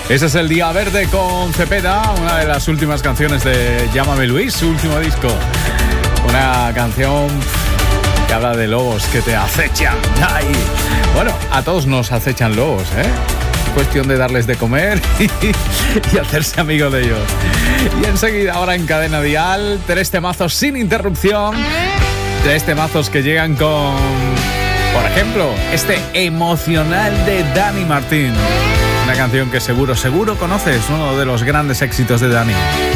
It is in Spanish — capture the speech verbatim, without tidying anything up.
Ese es el Día Verde con Cepeda, una de las últimas canciones de Llámame Luis, su último disco. Una canción que habla de lobos que te acechan. Ay. Bueno, a todos nos acechan lobos, ¿eh? Cuestión de darles de comer y, y hacerse amigo de ellos. Y enseguida, ahora en Cadena Dial, tres temazos sin interrupción. Tres temazos que llegan con, por ejemplo, este Emocional de Dani Martín. Una canción que seguro, seguro conoces, uno de los grandes éxitos de Dani.